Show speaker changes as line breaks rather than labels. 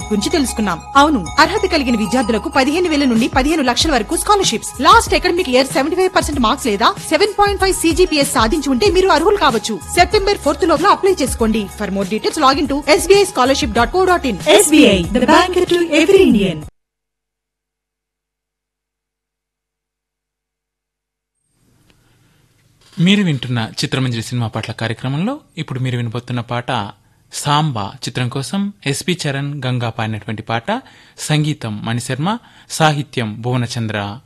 Scholarship గురించి తెలుసుకున్నాం. అవును, అర్హత కలిగిన విద్యార్థులకు 15,000 నుండి 15 లక్షల వరకు scholarships. Last academic year 75% marks లేదా 7.5 CGPS సాధించి ఉంటే మీరు అర్హులు కావచ్చు. సెప్టెంబర్ 4th లోపల అప్లై చేసుకోండి. For more details login to sbischolarship.co.in.
SBI, the bank to every Indian.
మీరు వింటున్న చిత్రమంజరి సినిమా పాటల కార్యక్రమంలో ఇప్పుడు మీరు వినబోతున్న పాట సాంబా చిత్రం కోసం ఎస్పి చరణ్, గంగా పాడినటువంటి పాట. సంగీతం మణిశర్మ, సాహిత్యం భువనచంద్ర.